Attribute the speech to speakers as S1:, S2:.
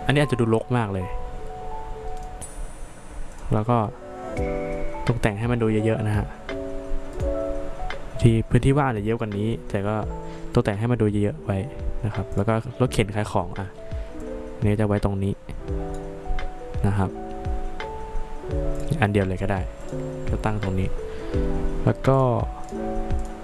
S1: อันนี้อาจจะดูรกมากเลยแล้วก็ตกแต่งให้มันดูเยอะๆนะฮะที่พื้นที่ว่างจะเยอะกว่านี้แต่ก็ตกแต่งให้มันดูเยอะๆไว้นะครับแล้วก็รถเข็นขายของนี้จะไว้ตรงนี้นะครับอันเดียวเลยก็ได้ก็ตั้งตรงนี้แล้วก็